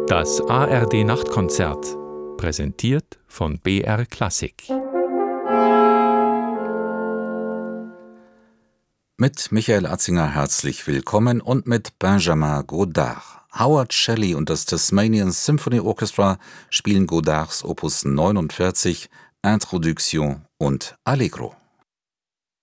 Das ARD Nachtkonzert, präsentiert von BR Klassik. Mit Michael Atzinger herzlich willkommen und mit Benjamin Godard. Howard Shelley und das Tasmanian Symphony Orchestra spielen Godards Opus 49, Introduction und Allegro.